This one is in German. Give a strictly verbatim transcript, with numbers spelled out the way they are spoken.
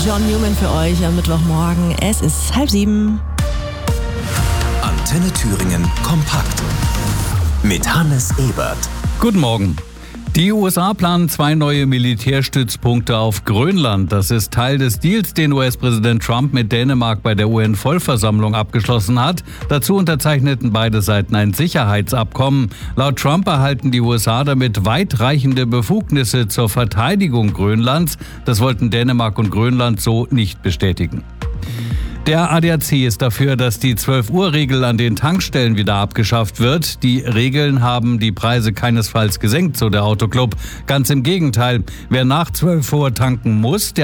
John Newman für euch am Mittwochmorgen. Es ist halb sieben. Antenne Thüringen kompakt mit Hannes Ebert. Guten Morgen. Die U S A planen zwei neue Militärstützpunkte auf Grönland. Das ist Teil des Deals, den U S-Präsident Trump mit Dänemark bei der U N-Vollversammlung abgeschlossen hat. Dazu unterzeichneten beide Seiten ein Sicherheitsabkommen. Laut Trump erhalten die U S A damit weitreichende Befugnisse zur Verteidigung Grönlands. Das wollten Dänemark und Grönland so nicht bestätigen. Der A D A C ist dafür, dass die zwölf-Uhr-Regel an den Tankstellen wieder abgeschafft wird. Die Regeln haben die Preise keinesfalls gesenkt, so der Autoclub. Ganz im Gegenteil. Wer nach zwölf Uhr tanken muss, der